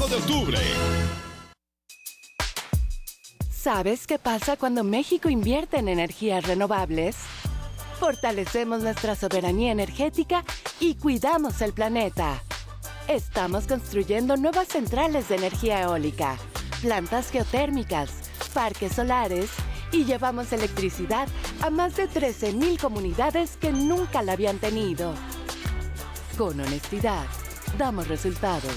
de octubre. ¿Sabes qué pasa cuando México invierte en energías renovables? Fortalecemos nuestra soberanía energética y cuidamos el planeta. Estamos construyendo nuevas centrales de energía eólica, plantas geotérmicas, parques solares y llevamos electricidad a más de 13,000 comunidades que nunca la habían tenido. Con honestidad, damos resultados.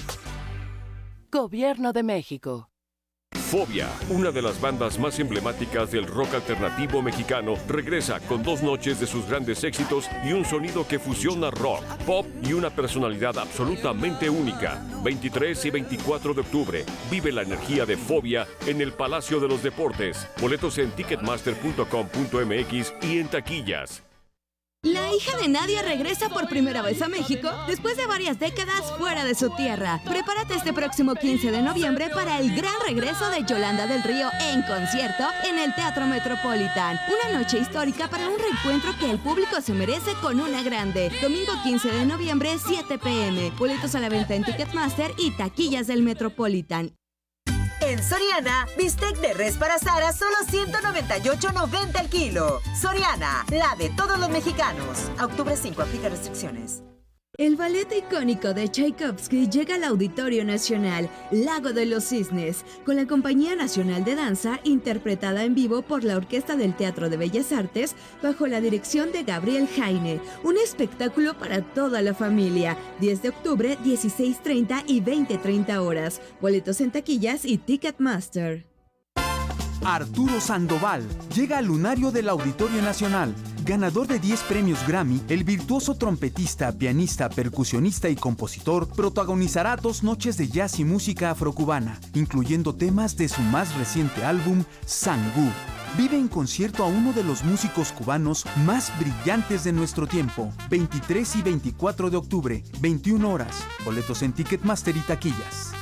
Gobierno de México. Fobia, una de las bandas más emblemáticas del rock alternativo mexicano, regresa con 2 noches de sus grandes éxitos y un sonido que fusiona rock, pop y una personalidad absolutamente única. 23 y 24 de octubre, vive la energía de Fobia en el Palacio de los Deportes. Boletos en ticketmaster.com.mx y en taquillas. La hija de Nadia regresa por primera vez a México después de varias décadas fuera de su tierra. Prepárate este próximo 15 de noviembre para el gran regreso de Yolanda del Río en concierto en el Teatro Metropolitan. Una noche histórica para un reencuentro que el público se merece con una grande. Domingo 15 de noviembre, 7 p.m. Boletos a la venta en Ticketmaster y taquillas del Metropolitan. En Soriana, bistec de res para asar a solo $198.90 el kilo. Soriana, la de todos los mexicanos. A octubre 5, aplica restricciones. El ballet icónico de Tchaikovsky llega al Auditorio Nacional, Lago de los Cisnes, con la Compañía Nacional de Danza, interpretada en vivo por la Orquesta del Teatro de Bellas Artes, bajo la dirección de Gabriel Jaine. Un espectáculo para toda la familia. 10 de octubre, 16:30 y 20:30 horas. Boletos en taquillas y Ticketmaster. Arturo Sandoval llega al lunario del Auditorio Nacional. Ganador de 10 premios Grammy, el virtuoso trompetista, pianista, percusionista y compositor protagonizará 2 noches de jazz y música afrocubana, incluyendo temas de su más reciente álbum, Sangú. Vive en concierto a uno de los músicos cubanos más brillantes de nuestro tiempo. 23 y 24 de octubre, 21 horas. Boletos en Ticketmaster y taquillas.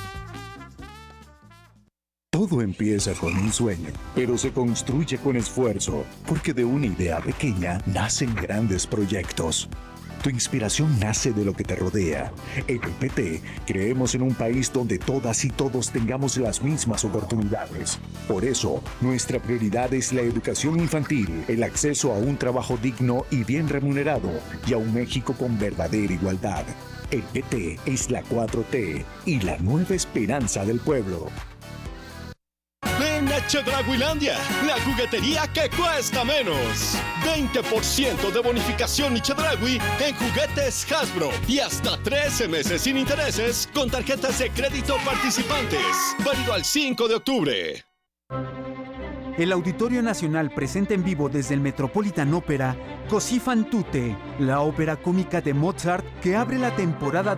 Todo empieza con un sueño, pero se construye con esfuerzo, porque de una idea pequeña nacen grandes proyectos. Tu inspiración nace de lo que te rodea. En el PT creemos en un país donde todas y todos tengamos las mismas oportunidades. Por eso, nuestra prioridad es la educación infantil, el acceso a un trabajo digno y bien remunerado, y a un México con verdadera igualdad. El PT es la 4T y la nueva esperanza del pueblo. Ven a Chedrauilandia, la juguetería que cuesta menos. 20% de bonificación y Chedraui en juguetes Hasbro y hasta 13 meses sin intereses con tarjetas de crédito participantes. Válido al 5 de octubre. El Auditorio Nacional presenta en vivo desde el Metropolitan Opera Così fan tutte, la ópera cómica de Mozart que abre la temporada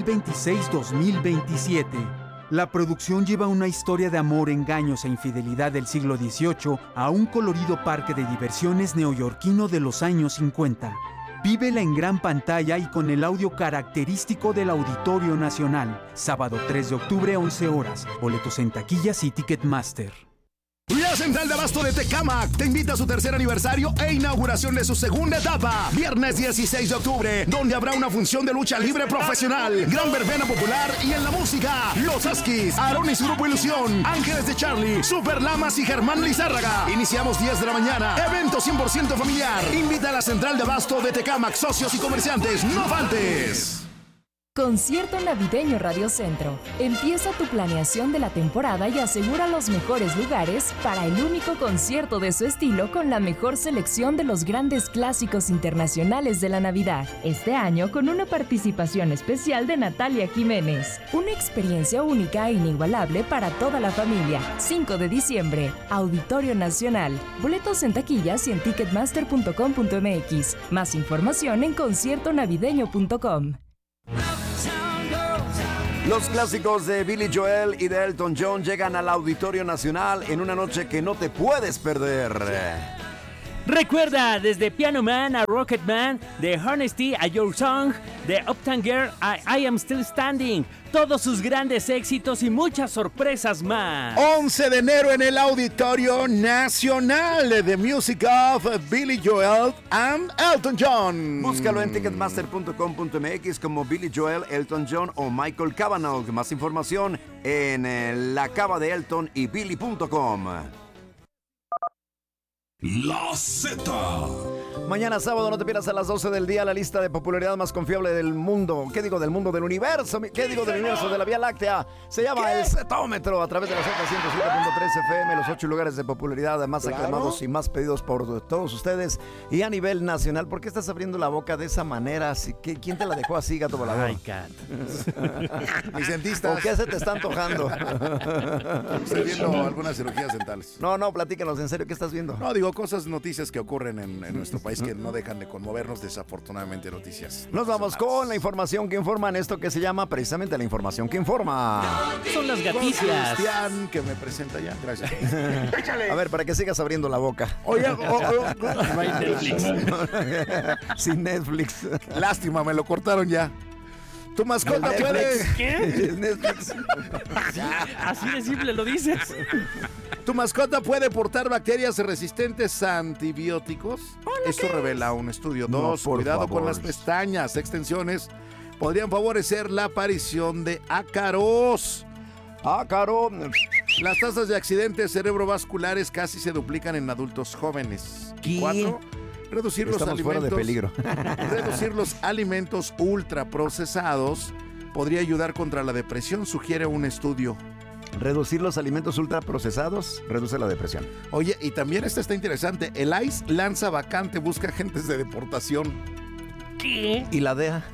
2026-2027. La producción lleva una historia de amor, engaños e infidelidad del siglo XVIII a un colorido parque de diversiones neoyorquino de los años 50. Vívela en gran pantalla y con el audio característico del Auditorio Nacional. Sábado 3 de octubre, 11 horas. Boletos en taquillas y Ticketmaster. La Central de Abasto de Tecámac te invita a su tercer aniversario e inauguración de su segunda etapa. Viernes 16 de octubre, donde habrá una función de lucha libre profesional, gran verbena popular y en la música, Los Askis, Aarón y su grupo Ilusión, Ángeles de Charlie, Super Lamas y Germán Lizárraga. Iniciamos 10 de la mañana. Evento 100% familiar. Invita a la Central de Abasto de Tecámac, socios y comerciantes. ¡No faltes! Concierto Navideño Radio Centro. Empieza tu planeación de la temporada y asegura los mejores lugares para el único concierto de su estilo con la mejor selección de los grandes clásicos internacionales de la Navidad. Este año con una participación especial de Natalia Jiménez. Una experiencia única e inigualable para toda la familia. 5 de diciembre, Auditorio Nacional. Boletos en taquillas y en ticketmaster.com.mx. Más información en conciertonavideño.com. Los clásicos de Billy Joel y de Elton John llegan al Auditorio Nacional en una noche que no te puedes perder. Recuerda, desde Piano Man a Rocket Man, de Honesty a Your Song, de Uptown Girl a I Am Still Standing, todos sus grandes éxitos y muchas sorpresas más. 11 de enero en el Auditorio Nacional de Music of Billy Joel and Elton John. Búscalo en ticketmaster.com.mx como Billy Joel, Elton John o Michael Cavanaugh. Más información en la cava de Elton y Billy.com. La Z. Mañana sábado no te pierdas a las 12 del día la lista de popularidad más confiable del mundo. ¿Qué digo del mundo? Del universo. ¿Qué digo del universo? De la Vía Láctea. Se llama el Zetómetro a través de la Z107.3 FM. Los 8 lugares de popularidad más aclamados y más pedidos por todos ustedes. Y a nivel nacional, ¿por qué estás abriendo la boca de esa manera? ¿Quién te la dejó así, gato volador? Ay, Cat. Licentistas. ¿O qué se te está antojando? Estoy viendo algunas cirugías dentales. No, platícanos en serio. ¿Qué estás viendo? No, digo cosas, noticias que ocurren en nuestro país que no dejan de conmovernos, desafortunadamente, noticias. Nos vamos con la información que informa en esto que se llama precisamente la información que informa. Son las gaticias. Cristian, que me presenta ya. Gracias. A ver, para que sigas abriendo la boca. Oye, No hay Netflix. Sin Netflix. Lástima, me lo cortaron ya. Tu mascota puede. ¿Qué? Netflix. Así de simple lo dices. Tu mascota puede portar bacterias resistentes a antibióticos. Esto revela un estudio. No, 2. por Cuidado favor. con las pestañas. Extensiones podrían favorecer la aparición de ácaros. Ácaro. Las tasas de accidentes cerebrovasculares casi se duplican en adultos jóvenes. ¿Qué? 4. Reducir los Estamos fuera de alimentos. peligro. Reducir los alimentos ultraprocesados podría ayudar contra la depresión, sugiere un estudio. Reducir los alimentos ultraprocesados reduce la depresión. Oye, y también esta está interesante. El ICE lanza vacante, busca agentes de deportación. ¿Qué? ¿Y la DEA?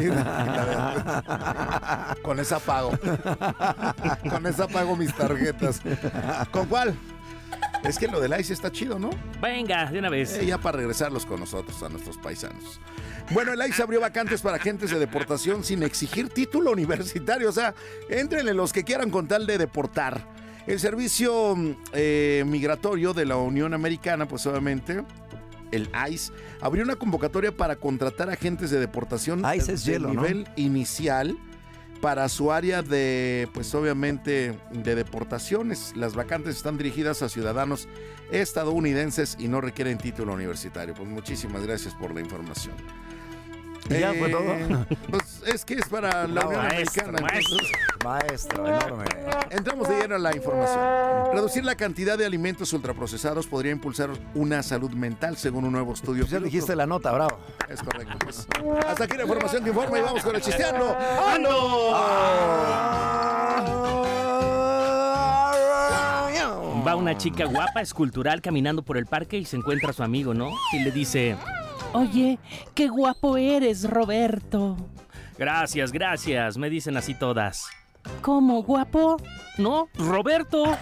Con esa pago. Con esa pago mis tarjetas. ¿Con cuál? Es que lo del ICE está chido, ¿no? Venga, de una vez. Ya para regresarlos con nosotros, a nuestros paisanos. Bueno, el ICE abrió vacantes para agentes de deportación sin exigir título universitario. O sea, éntrenle los que quieran con tal de deportar. El servicio migratorio de la Unión Americana, pues obviamente, el ICE, abrió una convocatoria para contratar agentes de deportación ICE es de hielo, ¿no? nivel inicial para su área de, pues obviamente, de deportaciones. Las vacantes están dirigidas a ciudadanos estadounidenses y no requieren título universitario. Pues muchísimas gracias por la información. ¿Ya fue todo? Pues es que es para la Unión Americana. Entonces, Maestro, enorme. entramos de lleno a la información. Reducir la cantidad de alimentos ultraprocesados podría impulsar una salud mental, según un nuevo estudio. Pues ya dijiste la nota, bravo. Es correcto. Pues. Hasta aquí la información que informa y vamos con el chisteando. Va una chica guapa, escultural, caminando por el parque y se encuentra a su amigo, ¿no? Y le dice: oye, qué guapo eres, Roberto. Gracias, gracias, me dicen así todas. ¿Cómo, guapo? No, Roberto.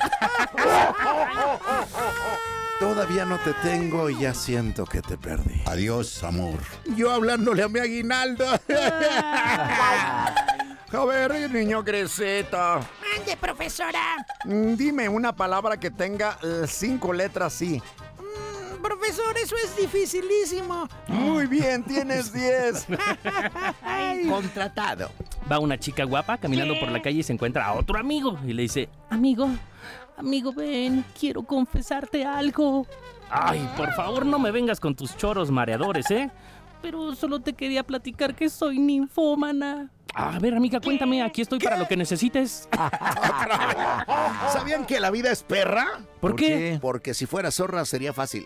Todavía no te tengo y ya siento que te perdí. Adiós, amor. Yo hablándole a mi aguinaldo. A ver, niño Greseta. Ande, profesora. Dime una palabra que tenga 5 letras, sí. Profesor, eso es dificilísimo. Muy bien, tienes 10. Contratado. Va una chica guapa caminando por la calle y se encuentra a otro amigo y le dice: amigo, ven, quiero confesarte algo. Ay, por favor, no me vengas con tus choros mareadores, ¿eh? Pero solo te quería platicar que soy ninfómana. A ver, amiga, cuéntame, aquí estoy para lo que necesites. ¿Sabían que la vida es perra? ¿Por qué? Porque si fuera zorra sería fácil.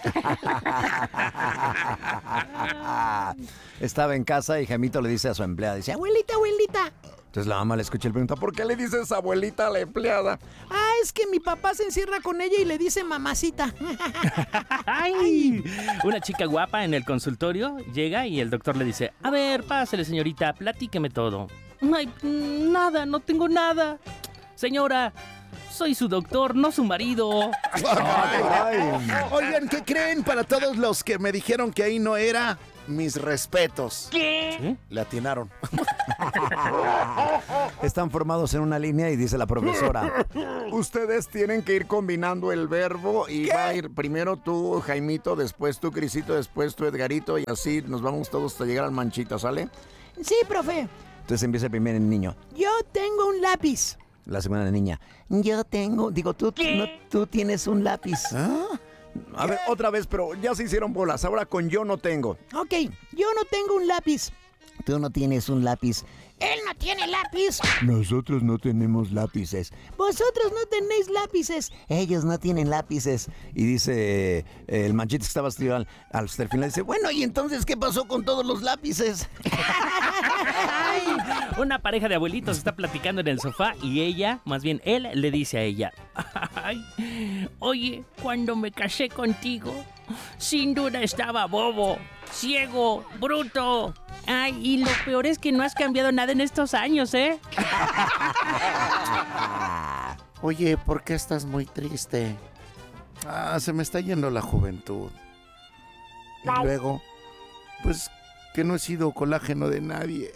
Estaba en casa y Gemito le dice a su empleada, dice: Abuelita, abuelita. Entonces la mamá le escucha y le pregunta: ¿por qué le dices abuelita a la empleada? Ah, es que mi papá se encierra con ella y le dice mamacita. ¡Ay! Una chica guapa en el consultorio llega y el doctor le dice: a ver, pásale, señorita, platíqueme todo. Ay, nada, no tengo nada. Señora, soy su doctor, no su marido. Oigan, ¿qué creen? Para todos los que me dijeron que ahí no era, mis respetos. ¿Qué? Le atinaron. Están formados en una línea y dice la profesora: Ustedes tienen que ir combinando el verbo y va a ir primero tú, Jaimito, después tú, Crisito, después tú, Edgarito, y así nos vamos todos hasta llegar al Manchita, ¿sale? Sí, profe. Entonces empieza el primer niño. Yo tengo un lápiz. La segunda niña: yo tengo, tú tienes un lápiz. A ver, otra vez, pero ya se hicieron bolas. Ahora con yo no tengo. Ok, yo no tengo un lápiz. Tú no tienes un lápiz. Él no tiene lápiz. Nosotros no tenemos lápices. Vosotros no tenéis lápices. Ellos no tienen lápices. Y dice el Manchita, que estaba estudiando hasta el final, dice: bueno, ¿y entonces qué pasó con todos los lápices? Una pareja de abuelitos está platicando en el sofá y ella, más bien él, le dice a ella: ay, oye, cuando me casé contigo, sin duda estaba bobo, ciego, bruto. Ay, y lo peor es que no has cambiado nada en estos años, ¿eh? Oye, ¿por qué estás muy triste? Se me está yendo la juventud. Y luego, pues, que no he sido colágeno de nadie.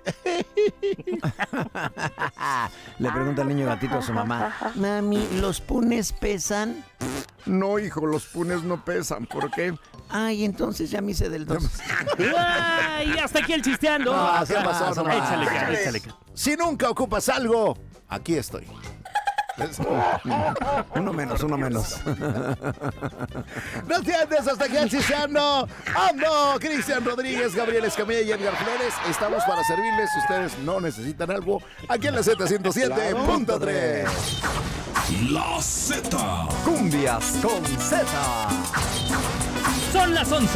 Le pregunta el niño gatito a su mamá: mami, ¿los punes pesan? No, hijo, los punes no pesan. ¿Por qué? Ay, entonces ya me hice del 2. ¡Ay! Hasta aquí el chisteando. ¿Qué pasó? Échale, cara, échale. Si nunca ocupas algo, aquí estoy. Uno menos. No te andes, hasta aquí el chisteando. ¡Ando! Cristian Rodríguez, Gabriel Escamilla y Edgar Flores. Estamos para servirles si ustedes no necesitan algo. Aquí en la Z107.3. La Z. Cumbias con Z. Son las 11